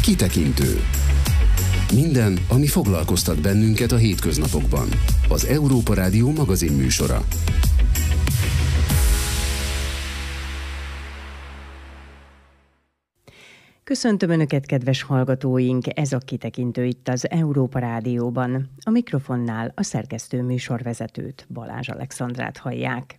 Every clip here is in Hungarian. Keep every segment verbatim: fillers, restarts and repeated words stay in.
Kitekintő. Minden, ami foglalkoztat bennünket a hétköznapokban. Az Európa Rádió magazinműsora. Köszöntöm Önöket, kedves hallgatóink! Ez a Kitekintő itt az Európa Rádióban. A mikrofonnál a szerkesztő műsorvezetőt, Balázs Alexandrát hallják.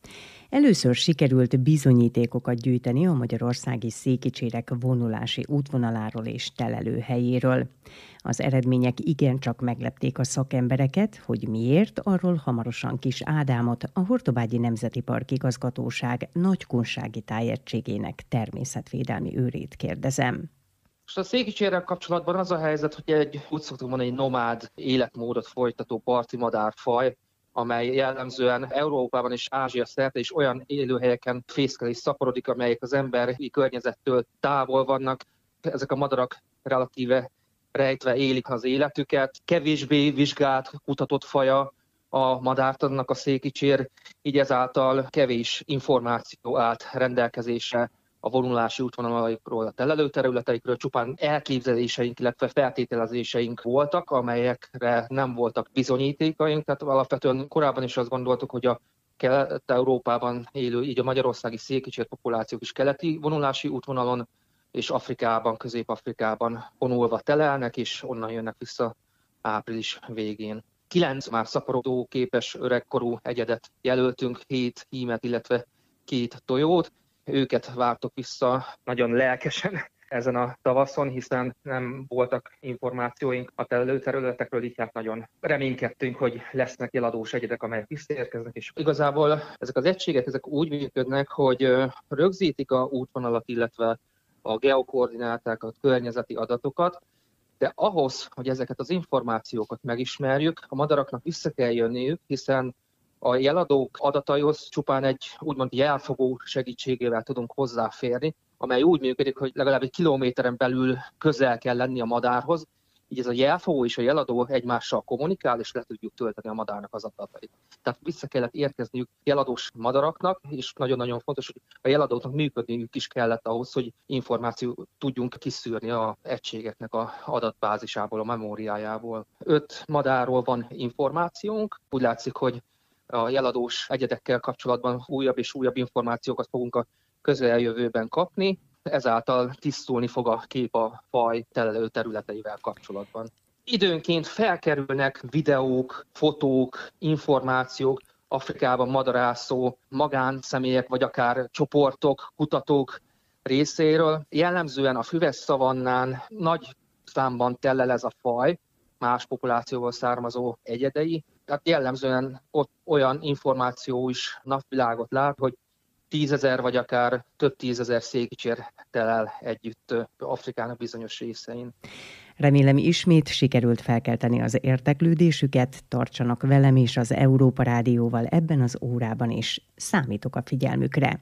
Először sikerült bizonyítékokat gyűjteni a magyarországi székicsérek vonulási útvonaláról és telelőhelyéről. Az eredmények igencsak meglepték a szakembereket, hogy miért, arról hamarosan Kis Ádámot, a Hortobágyi Nemzeti Park Igazgatóság nagykunsági tájegységének természetvédelmi őrét kérdezem. Most a székicsérrel kapcsolatban az a helyzet, hogy egy, úgy szoktuk mondani, egy nomád életmódot folytató parti madárfaj, amely jellemzően Európában és Ázsia szerte is olyan élőhelyeken fészkel és szaporodik, amelyek az emberi környezettől távol vannak. Ezek a madarak relatíve rejtve élik az életüket. Kevésbé vizsgált, kutatott faja a madártannak a székicsér, így ezáltal kevés információ állt rendelkezésre a vonulási útvonalaikról, a telelőterületeikről, csupán elképzeléseink, illetve feltételezéseink voltak, amelyekre nem voltak bizonyítékaink. Tehát alapvetően korábban is azt gondoltuk, hogy a Kelet-Európában élő, így a magyarországi székicsér populációk is keleti vonulási útvonalon és Afrikában, Közép-Afrikában vonulva telelnek, és onnan jönnek vissza április végén. Kilenc már szaporodó képes öregkorú egyedet jelöltünk, hét hímet, illetve két tojót. Őket vártok vissza nagyon lelkesen ezen a tavaszon, hiszen nem voltak információink a telelőterületekről, így hát nagyon reménykedtünk, hogy lesznek eladós egyedek, amelyek visszaérkeznek, és igazából ezek az egységek ezek úgy működnek, hogy rögzítik a útvonalat, illetve a geokoordinátákat, környezeti adatokat, de ahhoz, hogy ezeket az információkat megismerjük, a madaraknak vissza kell jönniük, hiszen a jeladók adataihoz csupán egy úgymond jelfogó segítségével tudunk hozzáférni, amely úgy működik, hogy legalább egy kilométeren belül közel kell lenni a madárhoz, így ez a jelfogó és a jeladó egymással kommunikál, és le tudjuk tölteni a madárnak az adatait. Tehát vissza kellett érkezniük jeladós madaraknak, és nagyon-nagyon fontos, hogy a jeladóknak működniük is kellett ahhoz, hogy információt tudjunk kiszűrni az egységeknek az adatbázisából, a memóriájából. Öt madárról van információnk, úgy látszik, hogy a jeladós egyedekkel kapcsolatban újabb és újabb információkat fogunk a közeljövőben kapni, ezáltal tisztulni fog a kép a faj telelő területeivel kapcsolatban. Időnként felkerülnek videók, fotók, információk Afrikában madarászó magánszemélyek, vagy akár csoportok, kutatók részéről. Jellemzően a füves szavannán nagy számban telel ez a faj, más populációból származó egyedei. Tehát jellemzően ott olyan információ is napvilágot lát, hogy tízezer vagy akár több tízezer székicsér telel együtt Afrikának bizonyos részein. Remélem ismét sikerült felkelteni az érdeklődésüket, tartsanak velem és az Európa Rádióval ebben az órában is. Számítok a figyelmükre.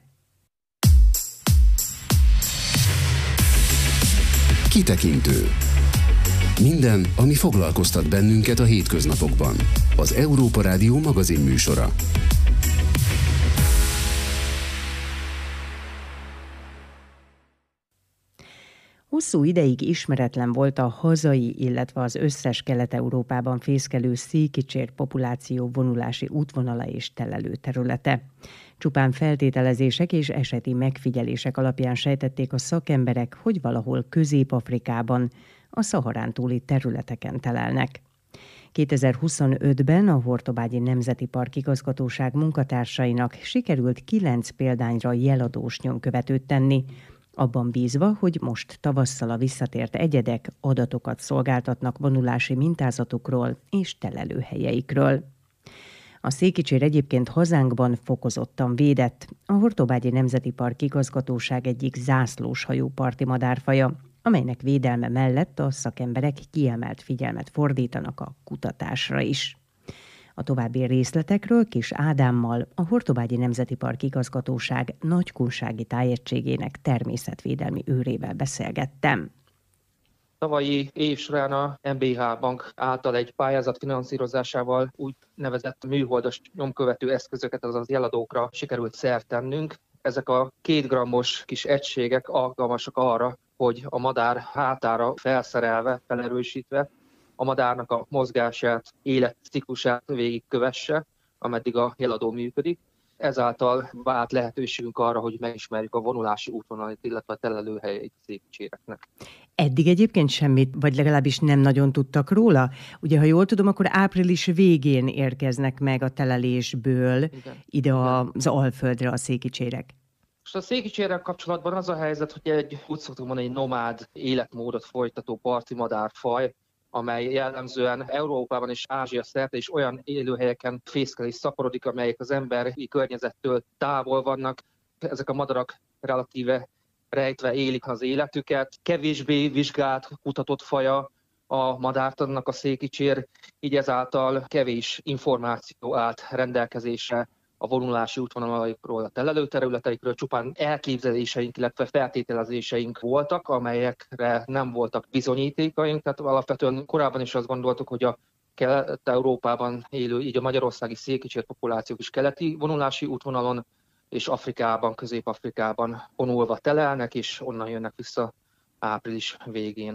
Kitekintő. Minden, ami foglalkoztat bennünket a hétköznapokban. Az Európa Rádió magazinműsora. Hosszú ideig ismeretlen volt a hazai, illetve az összes Kelet-Európában fészkelő székicsér populáció vonulási útvonala és telelő területe. Csupán feltételezések és eseti megfigyelések alapján sejtették a szakemberek, hogy valahol Közép-Afrikában, a Szaharán túli területeken telelnek. kétezer-huszonötben a Hortobágyi Nemzeti Park Igazgatóság munkatársainak sikerült kilenc példányra jeladós nyomkövetőt tenni, abban bízva, hogy most tavasszal a visszatért egyedek adatokat szolgáltatnak vonulási mintázatukról és telelőhelyeikről. A székicsér egyébként hazánkban fokozottan védett, a Hortobágyi Nemzeti Park Igazgatóság egyik zászlóshajó parti madárfaja, amelynek védelme mellett a szakemberek kiemelt figyelmet fordítanak a kutatásra is. A további részletekről Kis Ádámmal, a Hortobágyi Nemzeti Park Igazgatóság nagykunsági tájegységének természetvédelmi őrével beszélgettem. Tavalyi év során a em bé há Bank által egy pályázat finanszírozásával úgynevezett műholdas nyomkövető eszközöket, azaz jeladókra sikerült szert tennünk. Ezek a két grammos kis egységek alkalmasak arra, hogy a madár hátára felszerelve, felerősítve a madárnak a mozgását, életciklusát végigkövesse, ameddig a jeladó működik. Ezáltal vált lehetőségünk arra, hogy megismerjük a vonulási útvonalat, illetve a telelőhelyeit a székicséreknek. Eddig egyébként semmit, vagy legalábbis nem nagyon tudtak róla? Ugye, ha jól tudom, akkor április végén érkeznek meg a telelésből Igen. ide Igen. az Alföldre a székicsérek. Most a székicsérrel kapcsolatban az a helyzet, hogy egy, úgy szoktuk mondani, egy nomád életmódot folytató parti madárfaj, amely jellemzően Európában és Ázsia szerte is olyan élőhelyeken fészkel és szaporodik, amelyek az emberi környezettől távol vannak. Ezek a madarak relatíve rejtve élik az életüket. Kevésbé vizsgált, kutatott faja a madártannak a székicsér, így ezáltal kevés információ állt rendelkezésre a vonulási útvonalaikról, a telelőterületeikről, csupán elképzeléseink, illetve feltételezéseink voltak, amelyekre nem voltak bizonyítékaink. Tehát alapvetően korábban is azt gondoltuk, hogy a Kelet-Európában élő, így a magyarországi székicsér populációk is keleti vonulási útvonalon, és Afrikában, Közép-Afrikában vonulva telelnek, és onnan jönnek vissza április végén.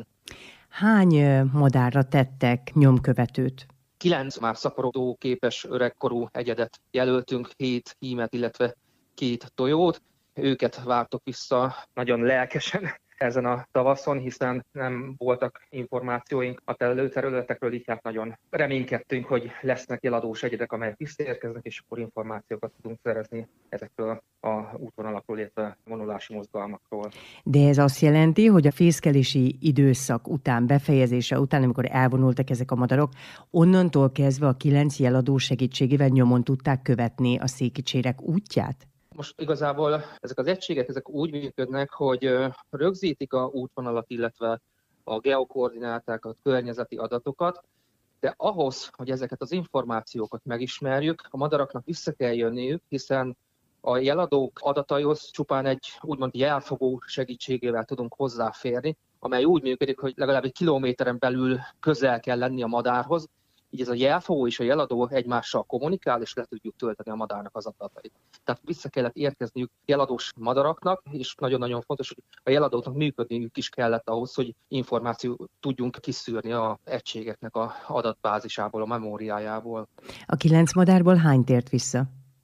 Hány madárra tettek nyomkövetőt? Kilenc már szaporodó képes öregkorú egyedet jelöltünk, hét hímet, illetve két tojót. Őket vártok vissza nagyon lelkesen ezen a tavaszon, hiszen nem voltak információink a telelőterületekről, így hát nagyon reménykedtünk, hogy lesznek jeladós egyedek, amelyek visszaérkeznek, és akkor információkat tudunk szerezni ezekről a útvonalakról, illetve vonulási mozgalmakról. De ez azt jelenti, hogy a fészkelési időszak után, befejezése után, amikor elvonultak ezek a madarak, onnantól kezdve a kilenc jeladó segítségével nyomon tudták követni a székicsérek útját? Most igazából ezek az egységek ezek úgy működnek, hogy rögzítik a útvonalat, illetve a geokoordinátákat, környezeti adatokat, de ahhoz, hogy ezeket az információkat megismerjük, a madaraknak vissza kell jönniük, hiszen a jeladók adataihoz csupán egy úgymond jelfogó segítségével tudunk hozzáférni, amely úgy működik, hogy legalább egy kilométeren belül közel kell lenni a madárhoz, így ez a jelfogó és a jeladó egymással kommunikál, és le tudjuk tölteni a madárnak az adatait. Tehát vissza kellett érkezniük jeladós madaraknak, és nagyon-nagyon fontos, hogy a jeladóknak működniük is kellett ahhoz, hogy információt tudjunk kiszűrni az egységeknek az adatbázisából, a memóriájából. A kilenc madárból hány tért vissza?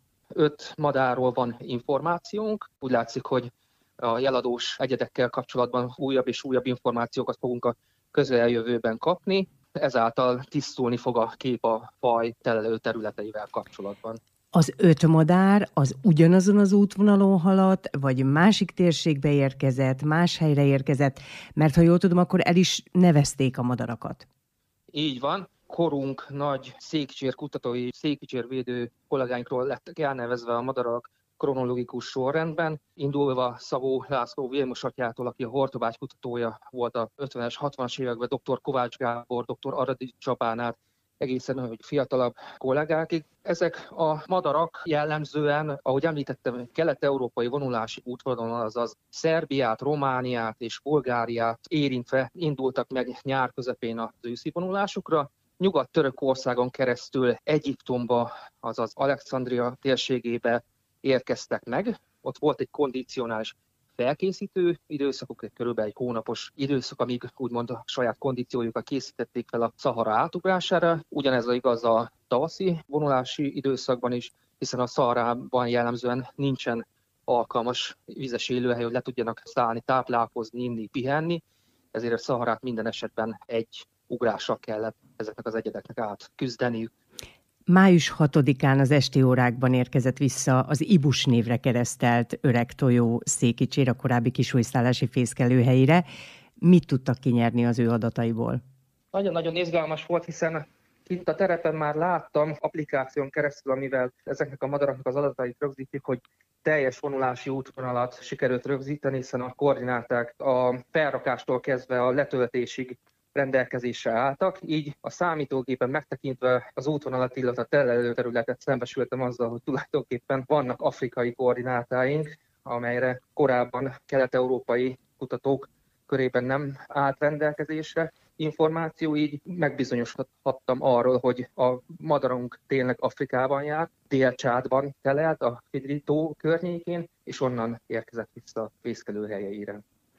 Öt madárról van információnk. Úgy látszik, hogy a jeladós egyedekkel kapcsolatban újabb és újabb információkat fogunk a közeljövőben kapni. Ezáltal tisztulni fog a kép a faj telelő területeivel kapcsolatban. Az öt madár az ugyanazon az útvonalon haladt, vagy másik térségbe érkezett, más helyre érkezett, mert ha jól tudom, akkor el is nevezték a madarakat. Így van. Korunk nagy székicsér kutatói, székicsérvédő kollégáinkról lettek elnevezve a madarak kronológikus sorrendben, indulva Szabó László Vilmos atyától, aki a Hortobágy kutatója volt a ötvenes, hatvanas években, dr. Kovács Gábor, dr. Aradi Csabán át, egészen hogy fiatalabb kollégákig. Ezek a madarak jellemzően, ahogy említettem, kelet-európai vonulási útvonalon, azaz Szerbiát, Romániát és Bulgáriát érintve indultak meg nyár közepén az őszi vonulásukra. Nyugat-Törökországon keresztül Egyiptomba, azaz Alexandria térségébe érkeztek meg. Ott volt egy kondicionális felkészítő időszakuk, egy körülbelül egy hónapos időszak, amíg úgymond a saját kondíciójukat készítették fel a Szahara átugrására. Ugyanez az igaz a tavaszi vonulási időszakban is, hiszen a Szaharában jellemzően nincsen alkalmas vizes élőhely, hogy le tudjanak szállni, táplálkozni, inni, pihenni. Ezért a Szaharát minden esetben egy ugrással kellett ezeknek az egyedeknek átküzdeniük. május hatodikán az esti órákban érkezett vissza az Ibus névre keresztelt öreg tojó székicsér a korábbi kisújszállási fészkelőhelyére. Mit tudtak kinyerni az ő adataiból? Nagyon-nagyon izgalmas volt, hiszen kint a terepen már láttam applikáción keresztül, amivel ezeknek a madaraknak az adatait rögzítik, hogy teljes vonulási útvonalat sikerült rögzíteni, hiszen a koordináták a felrakástól kezdve a letöltésig rendelkezésre álltak, így a számítógépen megtekintve az útvonalat, illetve a telelőterületet szembesültem azzal, hogy tulajdonképpen vannak afrikai koordinátáink, amelyre korábban kelet-európai kutatók körében nem állt rendelkezésre információ, így megbizonyosodhattam arról, hogy a madarunk tényleg Afrikában jár, Dél-Csádban telelt, a Fidri-tó környékén, és onnan érkezett vissza a fészkelőhelyeire.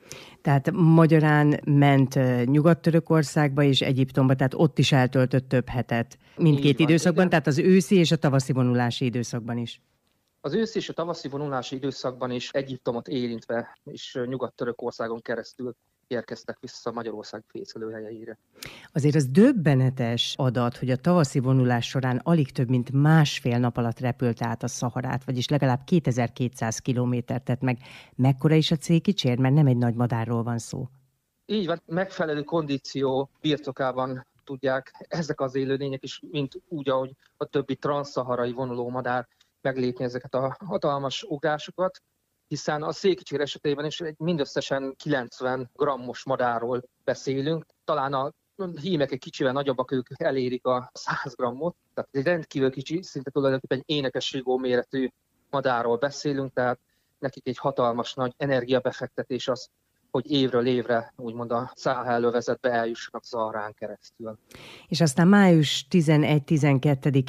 Tehát magyarán ment Nyugat-Törökországba és Egyiptomba, tehát ott is eltöltött több hetet mindkét időszakban, igen. Tehát az őszi és a tavaszi vonulási időszakban is. Az őszi és a tavaszi vonulási időszakban is Egyiptomot érintve és Nyugat-Törökországon keresztül érkeztek vissza Magyarország fészkelőhelyeire. Azért az döbbenetes adat, hogy a tavaszi vonulás során alig több mint másfél nap alatt repült át a Szaharát, vagyis legalább kétezer-kétszáz kilométert tett meg. Mekkora is a célkicsér, mert nem egy nagy madárról van szó. Így van, megfelelő kondíció birtokában tudják ezek az élőlények is, mint úgy, ahogy a többi transzszaharai vonuló madár meglépni ezeket a hatalmas ugrásokat, hiszen a székicsér esetében is egy mindösszesen kilencven grammos madárról beszélünk. Talán a hímek egy kicsivel nagyobbak, ők elérik a száz grammot, tehát egy rendkívül kicsi, szinte tulajdonképpen egy énekességó méretű madárról beszélünk, tehát nekik egy hatalmas nagy energiabefektetés az, hogy évről évre úgymond a Száhel övezetbe eljussanak Szaharán keresztül. És aztán május tizenegy-tizenkettő